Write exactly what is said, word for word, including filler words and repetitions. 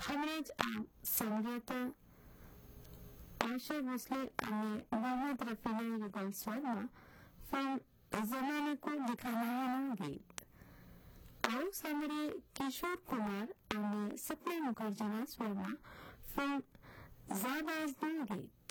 હમણાં જ આ સાંભળ્યા આશા ભોસલે અને મોહમ્મદ રફીના યુગલ સ્વરમાં ફિલ્મ ज़माने को दिखाना है ना ગીત. આવો સાંભળીએ કિશોર કુમાર અને સપના મુખર્જીના સ્વરમાં ફિલ્મ ज़ाबाज़નું ગીત.